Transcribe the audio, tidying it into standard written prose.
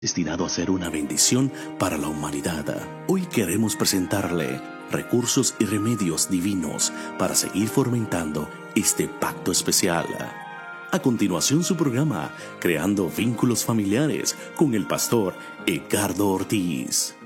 destinado a ser una bendición para la humanidad. Hoy queremos presentarle recursos y remedios divinos para seguir fomentando este pacto especial. A continuación, su programa, Creando Vínculos Familiares, con el pastor Edgardo Ortiz.